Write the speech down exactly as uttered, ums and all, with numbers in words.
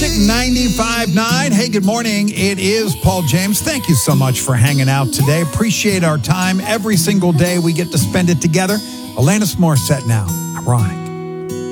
Hit ninety-five point nine. Hey, good morning. It is Paul James. Thank you so much for hanging out today. Appreciate our time. Every single day we get to spend it together. Alanis Morissette now. Ironic.